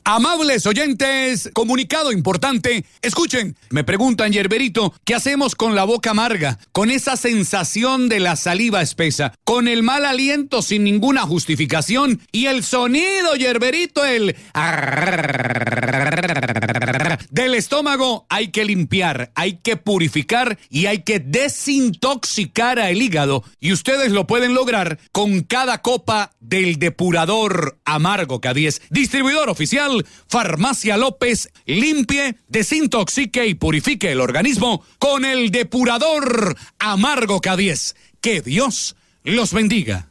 Amables oyentes, comunicado importante. Escuchen, me preguntan, Yerberito, ¿qué hacemos con la boca amarga? Con esa sensación de la saliva espesa, con el mal aliento sin ninguna justificación y el sonido, Yerberito, el del estómago. Hay que limpiar, hay que purificar y hay que desintoxicar al hígado. Y ustedes lo pueden lograr con cada copa del depurador amargo K10. Distribuidor oficial Farmacia López. Limpie, desintoxique y purifique el organismo con el depurador amargo K10. Que Dios los bendiga.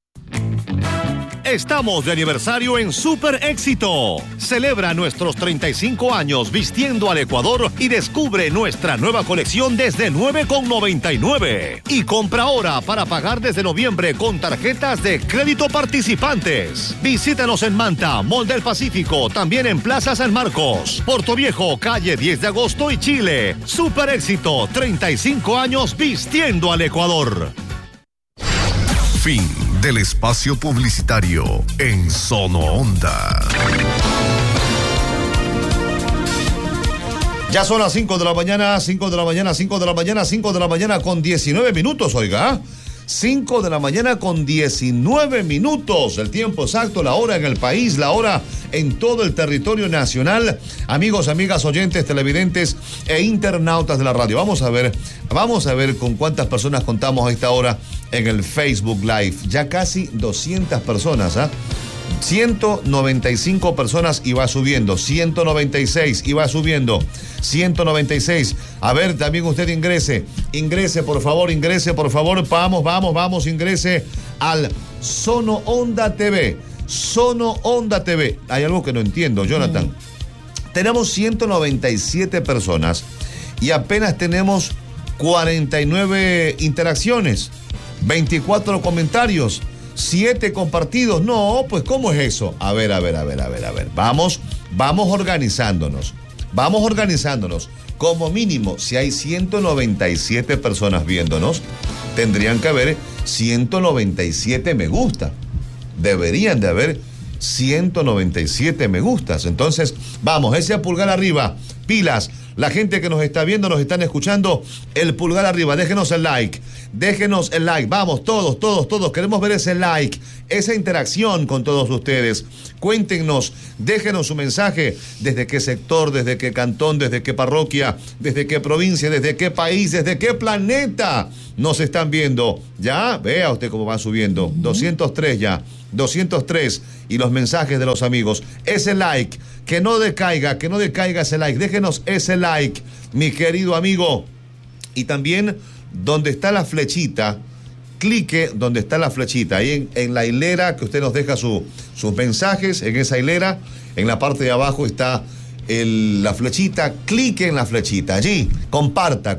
Estamos de aniversario en Super Éxito. Celebra nuestros 35 años vistiendo al Ecuador y descubre nuestra nueva colección desde $9,99. Y compra ahora para pagar desde noviembre con tarjetas de crédito participantes. Visítanos en Manta, Mall del Pacífico, también en Plaza San Marcos, Portoviejo, calle 10 de agosto y Chile. Super Éxito, 35 años vistiendo al Ecuador. Fin del espacio publicitario en Sono Onda. Ya son las 5 de la mañana, 5 de la mañana, 5 de la mañana, 5 de la mañana con 19 minutos, oiga. 5 de la mañana con 19 minutos. El tiempo exacto, la hora en el país, la hora en todo el territorio nacional. Amigos, amigas, oyentes, televidentes e internautas de la radio. Vamos a ver con cuántas personas contamos a esta hora en el Facebook Live. Ya casi 200 personas, ¿ah? 195 personas y va subiendo, 196 y va subiendo, 196. A ver, también usted ingrese por favor, vamos, ingrese al Sono Onda TV. Sono Onda TV. Hay algo que no entiendo, Jonathan. Tenemos 197 personas y apenas tenemos 49 interacciones, 24 comentarios, 7 compartidos. No, pues ¿cómo es eso? A ver. Vamos organizándonos. Como mínimo, si hay 197 personas viéndonos, tendrían que haber 197 me gusta. Deberían de haber 197 me gustas. Entonces, vamos, ese pulgar arriba, pilas. La gente que nos está viendo, nos están escuchando, el pulgar arriba, déjenos el like, vamos, todos, queremos ver ese like, esa interacción con todos ustedes. Cuéntenos, déjenos su mensaje, desde qué sector, desde qué cantón, desde qué parroquia, desde qué provincia, desde qué país, desde qué planeta nos están viendo. Ya, vea usted cómo va subiendo, 203 ya, 203, y los mensajes de los amigos, ese like, que no decaiga ese like, déjenos ese like, mi querido amigo. Y también, donde está la flechita, clique donde está la flechita, ahí en la hilera que usted nos deja sus mensajes, en esa hilera, en la parte de abajo está la flechita, clique en la flechita, allí, comparta,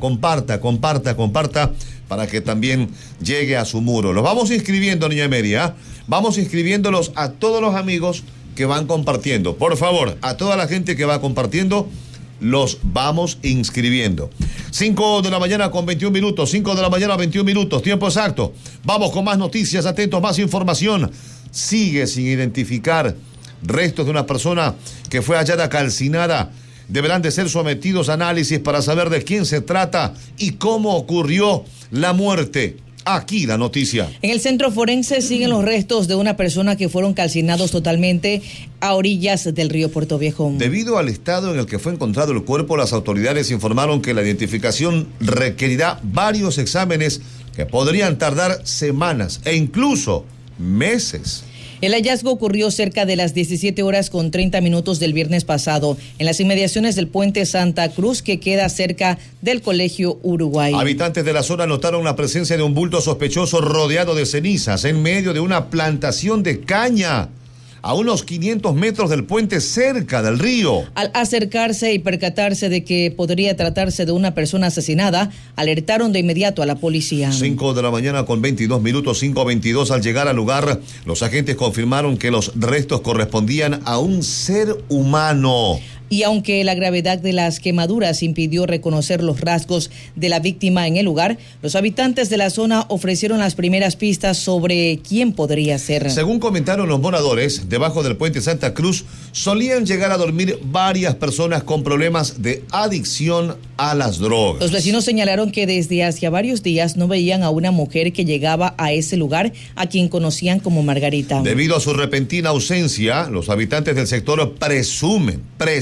para que también llegue a su muro. Los vamos inscribiendo, niña Emeria, vamos inscribiéndolos a todos los amigos que van compartiendo. Por favor, a toda la gente que va compartiendo, los vamos inscribiendo. 5 de la mañana con 21 minutos, 5 de la mañana 21 minutos, tiempo exacto. Vamos con más noticias, atentos, más información. Sigue sin identificar restos de una persona que fue hallada calcinada. Deberán de ser sometidos a análisis para saber de quién se trata y cómo ocurrió la muerte. Aquí la noticia. En el centro forense siguen los restos de una persona que fueron calcinados totalmente a orillas del río Portoviejo. Debido al estado en el que fue encontrado el cuerpo, las autoridades informaron que la identificación requerirá varios exámenes que podrían tardar semanas e incluso meses. El hallazgo ocurrió cerca de las 17:30 del viernes pasado, en las inmediaciones del puente Santa Cruz, que queda cerca del Colegio Uruguay. Habitantes de la zona notaron la presencia de un bulto sospechoso rodeado de cenizas en medio de una plantación de caña, a unos 500 metros del puente, cerca del río. Al acercarse y percatarse de que podría tratarse de una persona asesinada, alertaron de inmediato a la policía. 5 de la mañana con 22 minutos, 5:22. Al llegar al lugar, los agentes confirmaron que los restos correspondían a un ser humano. Y aunque la gravedad de las quemaduras impidió reconocer los rasgos de la víctima en el lugar, los habitantes de la zona ofrecieron las primeras pistas sobre quién podría ser. Según comentaron los moradores, debajo del puente Santa Cruz solían llegar a dormir varias personas con problemas de adicción a las drogas. Los vecinos señalaron que desde hacía varios días no veían a una mujer que llegaba a ese lugar, a quien conocían como Margarita. Debido a su repentina ausencia, los habitantes del sector presumen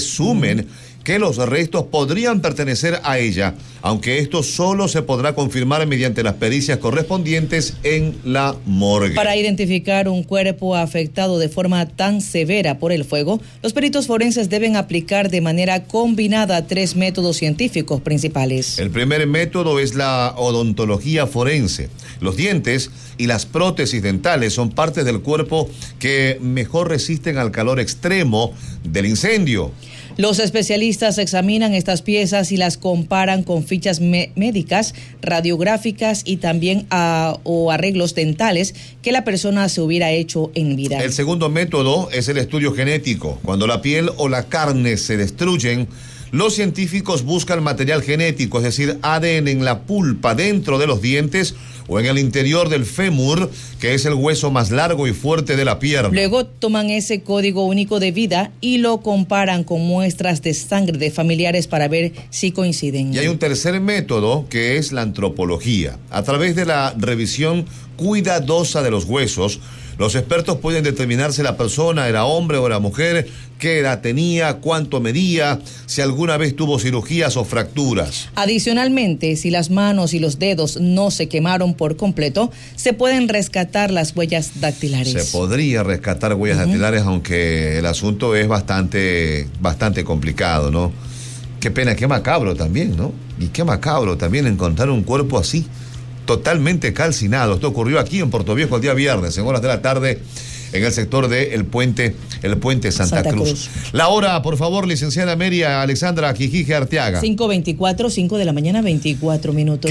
que los restos podrían pertenecer a ella, aunque esto solo se podrá confirmar mediante las pericias correspondientes en la morgue. Para identificar un cuerpo afectado de forma tan severa por el fuego, los peritos forenses deben aplicar de manera combinada 3 métodos científicos principales. El primer método es la odontología forense. Los dientes y las prótesis dentales son partes del cuerpo que mejor resisten al calor extremo del incendio. Los especialistas examinan estas piezas y las comparan con fichas médicas, radiográficas y también o arreglos dentales que la persona se hubiera hecho en vida. El segundo método es el estudio genético. Cuando la piel o la carne se destruyen, los científicos buscan material genético, es decir, ADN en la pulpa, dentro de los dientes o en el interior del fémur, que es el hueso más largo y fuerte de la pierna. Luego toman ese código único de vida y lo comparan con muestras de sangre de familiares para ver si coinciden. Y hay un tercer método que es la antropología. A través de la revisión cuidadosa de los huesos, los expertos pueden determinar si la persona era hombre o era mujer, qué edad tenía, cuánto medía, si alguna vez tuvo cirugías o fracturas. Adicionalmente, si las manos y los dedos no se quemaron por completo, se pueden rescatar las huellas dactilares. Se podría rescatar huellas dactilares, aunque el asunto es bastante complicado, ¿no? Qué pena, qué macabro también, ¿no? Y qué macabro también encontrar un cuerpo así, totalmente calcinado. Esto ocurrió aquí en Puerto Viejo el día viernes, en horas de la tarde, en el sector del puente Santa Cruz. La hora, por favor, licenciada María Alexandra Quijije Arteaga. 5:24, 5 de la mañana, 24 minutos.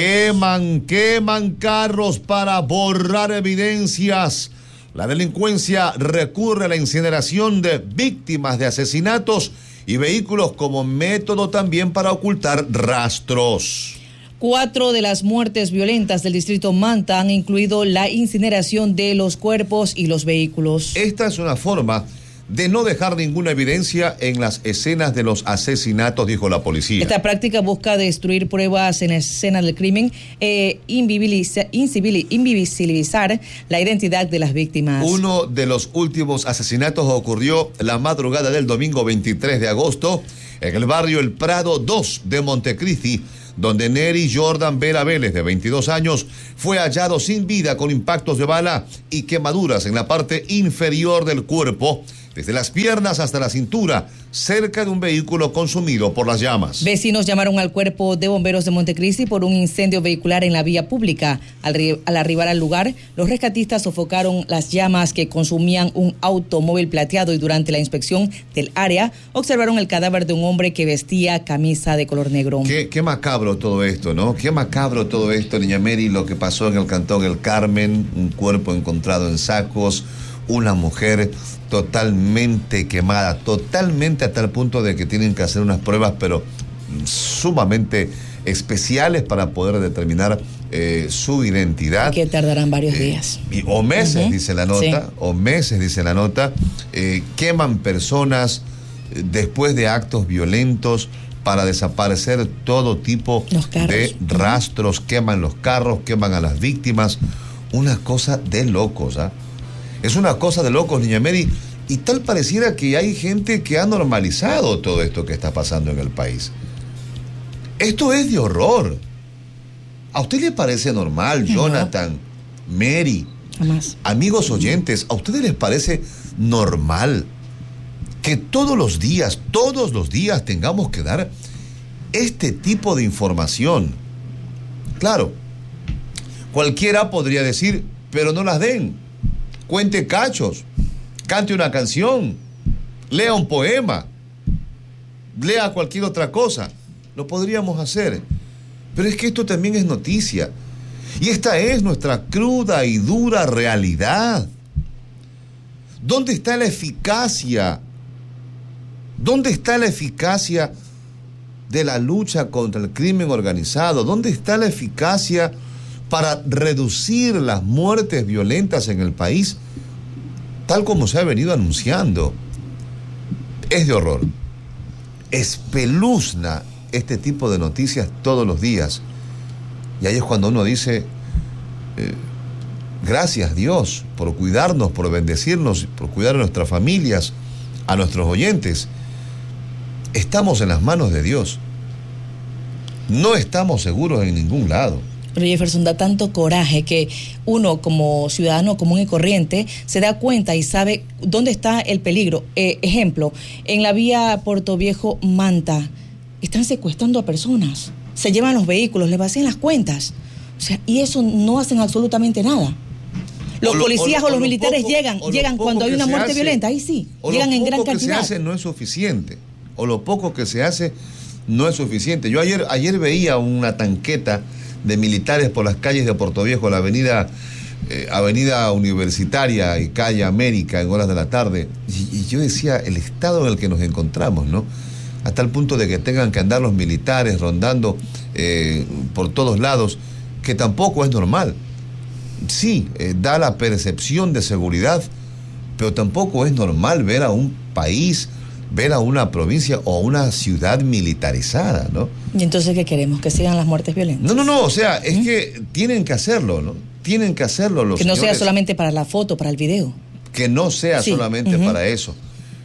Queman carros para borrar evidencias. La delincuencia recurre a la incineración de víctimas de asesinatos y vehículos como método también para ocultar rastros. 4 de las muertes violentas del distrito Manta han incluido la incineración de los cuerpos y los vehículos. Esta es una forma de no dejar ninguna evidencia en las escenas de los asesinatos, dijo la policía. Esta práctica busca destruir pruebas en escenas del crimen e invisibilizar la identidad de las víctimas. Uno de los últimos asesinatos ocurrió la madrugada del domingo 23 de agosto en el barrio El Prado 2 de Montecristi, donde Neri Jordan Vera Vélez, de 22 años, fue hallado sin vida con impactos de bala y quemaduras en la parte inferior del cuerpo, desde las piernas hasta la cintura, cerca de un vehículo consumido por las llamas. Vecinos llamaron al cuerpo de bomberos de Montecristi por un incendio vehicular en la vía pública. Al arribar al lugar, los rescatistas sofocaron las llamas que consumían un automóvil plateado y durante la inspección del área observaron el cadáver de un hombre que vestía camisa de color negro. Qué macabro todo esto, ¿no? Qué macabro todo esto, niña Mary, lo que pasó en el cantón El Carmen, un cuerpo encontrado en sacos, una mujer totalmente quemada, totalmente a tal punto de que tienen que hacer unas pruebas, pero sumamente especiales para poder determinar su identidad. Que tardarán varios días. O meses, dice la nota, sí. O meses, dice la nota. Queman personas después de actos violentos para desaparecer todo tipo de rastros, queman los carros, queman a las víctimas. Una cosa de locos, ¿ah? Es una cosa de locos, niña Mary, y tal pareciera que hay gente que ha normalizado todo esto que está pasando en el país. Esto es de horror. ¿A usted le parece normal, Jonathan, Mary, jamás, amigos oyentes, a ustedes les parece normal que todos los días tengamos que dar este tipo de información? Claro, cualquiera podría decir, pero no las den. Cuente cachos, cante una canción, lea un poema, lea cualquier otra cosa. Lo podríamos hacer. Pero es que esto también es noticia. Y esta es nuestra cruda y dura realidad. ¿Dónde está la eficacia ¿Dónde está la eficacia de la lucha contra el crimen organizado? ¿Dónde está la eficacia para reducir las muertes violentas en el país, tal como se ha venido anunciando? Es de horror. Espeluzna este tipo de noticias todos los días. Y ahí es cuando uno dice, gracias Dios por cuidarnos, por bendecirnos, por cuidar a nuestras familias, a nuestros oyentes. Estamos en las manos de Dios. No estamos seguros en ningún lado. Pero Jefferson, da tanto coraje que uno como ciudadano común y corriente se da cuenta y sabe dónde está el peligro. Ejemplo, en la vía Puerto Viejo-Manta están secuestrando a personas, se llevan los vehículos, les vacían las cuentas. O sea, y eso no hacen absolutamente nada. Los policías o los militares llegan cuando hay una muerte violenta, ahí sí, llegan en gran cantidad. Lo poco que se hace no es suficiente, o lo poco que se hace no es suficiente. Yo ayer veía una tanqueta de militares por las calles de Puerto Viejo, la avenida Universitaria y calle América en horas de la tarde, y yo decía, el estado en el que nos encontramos, ¿no? Hasta el punto de que tengan que andar los militares rondando por todos lados, que tampoco es normal. Sí, da la percepción de seguridad, pero tampoco es normal ver a un país, ver a una provincia o a una ciudad militarizada, ¿no? ¿Y entonces qué queremos? ¿Que sigan las muertes violentas? No, o sea, es que tienen que hacerlo, ¿no? Tienen que hacerlo los señores. Que no sea solamente para la foto, para el video. Que no sea solamente para eso.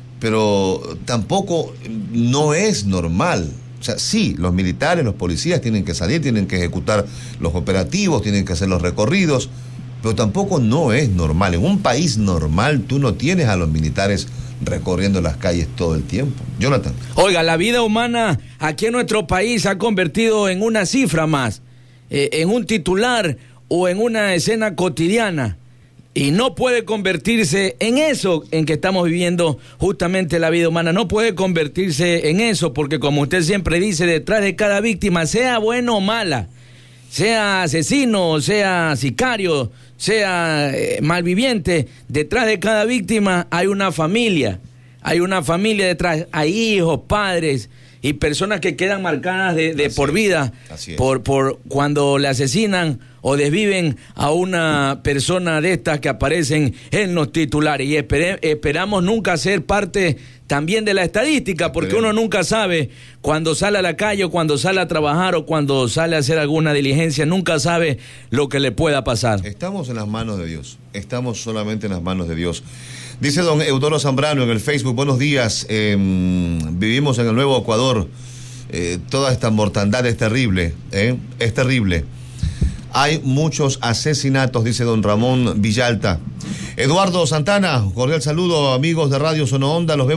Pero tampoco no es normal. O sea, sí, los militares, los policías tienen que salir, tienen que ejecutar los operativos, tienen que hacer los recorridos, pero tampoco no es normal. En un país normal tú no tienes a los militares recorriendo las calles todo el tiempo. Jonathan. Oiga, la vida humana aquí en nuestro país se ha convertido en una cifra más, en un titular o en una escena cotidiana. Y no puede convertirse en eso en que estamos viviendo justamente la vida humana. No puede convertirse en eso porque, como usted siempre dice, detrás de cada víctima, sea buena o mala, sea asesino, sea sicario, sea malviviente, detrás de cada víctima hay una familia. Hay una familia detrás, hay hijos, padres y personas que quedan marcadas de por vida por cuando le asesinan o desviven a una persona de estas que aparecen en los titulares. Y esperamos nunca ser parte también de la estadística, porque uno nunca sabe cuando sale a la calle o cuando sale a trabajar o cuando sale a hacer alguna diligencia, nunca sabe lo que le pueda pasar. Estamos en las manos de Dios, estamos solamente en las manos de Dios. Dice don Eudoro Zambrano en el Facebook, buenos días, vivimos en el Nuevo Ecuador, toda esta mortandad es terrible, es terrible. Hay muchos asesinatos, dice don Ramón Villalta. Eduardo Santana, cordial saludo, amigos de Radio Sono Onda, los vemos.